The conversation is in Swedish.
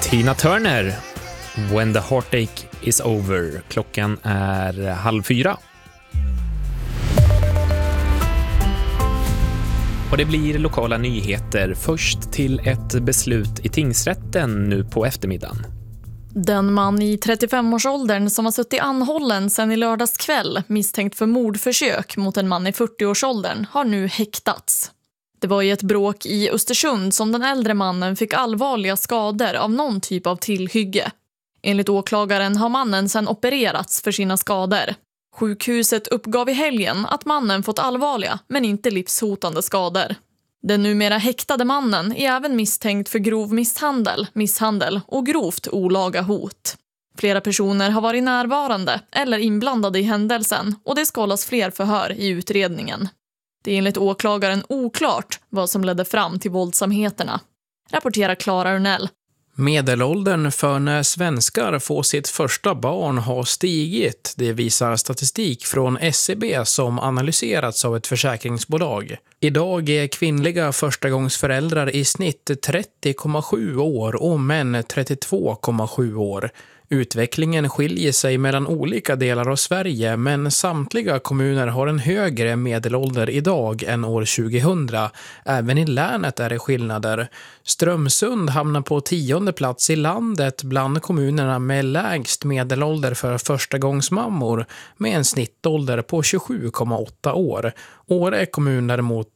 Tina Turner, When the Heartache is Over. Klockan är 3:30. Och det blir lokala nyheter först till ett beslut i tingsrätten nu på eftermiddagen. Den man i 35-årsåldern som har suttit anhållen sedan i lördags kväll misstänkt för mordförsök mot en man i 40-årsåldern har nu häktats. Det var i ett bråk i Östersund som den äldre mannen fick allvarliga skador av någon typ av tillhygge. Enligt åklagaren har mannen sedan opererats för sina skador. Sjukhuset uppgav i helgen att mannen fått allvarliga men inte livshotande skador. Den numera häktade mannen är även misstänkt för grov misshandel och grovt olaga hot. Flera personer har varit närvarande eller inblandade i händelsen och det ska hållas fler förhör i utredningen. Det är enligt åklagaren oklart vad som ledde fram till våldsamheterna, rapporterar Clara Urnell. Medelåldern för när svenskar får sitt första barn har stigit. Det visar statistik från SCB som analyserats av ett försäkringsbolag. Idag är kvinnliga förstagångsföräldrar i snitt 30,7 år och män 32,7 år. Utvecklingen skiljer sig mellan olika delar av Sverige, men samtliga kommuner har en högre medelålder idag än år 2000. Även i länet är det skillnader. Strömsund hamnar på 10:e plats i landet bland kommunerna med lägst medelålder för förstagångsmammor med en snittålder på 27,8 år. Åre kommun däremot